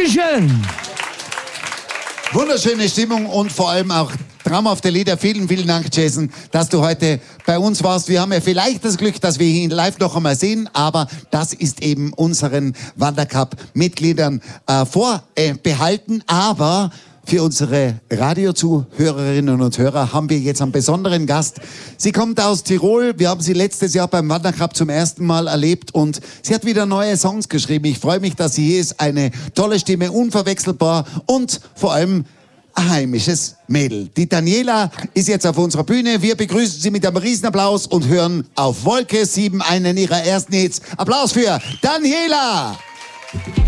Dankeschön. Wunderschöne Stimmung und vor allem auch traumhafte Lieder. Vielen, vielen Dank, Jason, dass du heute bei uns warst. Wir haben ja vielleicht das Glück, dass wir ihn live noch einmal sehen, aber das ist eben unseren Wandercup-Mitgliedern vorbehalten. Aber für unsere Radiozuhörerinnen und Hörer haben wir jetzt einen besonderen Gast. Sie kommt aus Tirol. Wir haben sie letztes Jahr beim Wandercup zum ersten Mal erlebt und sie hat wieder neue Songs geschrieben. Ich freue mich, dass sie hier ist. Eine tolle Stimme, unverwechselbar und vor allem ein heimisches Mädel. Die Daniela ist jetzt auf unserer Bühne. Wir begrüßen sie mit einem Riesenapplaus und hören auf Wolke 7 einen ihrer ersten Hits. Applaus für Daniela!